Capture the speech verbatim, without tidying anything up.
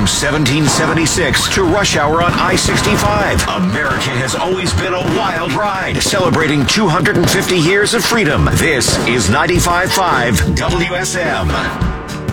From seventeen seventy-six to rush hour on I sixty-five, America has always been a wild ride, celebrating two hundred fifty years of freedom. This is ninety-five point five W S M.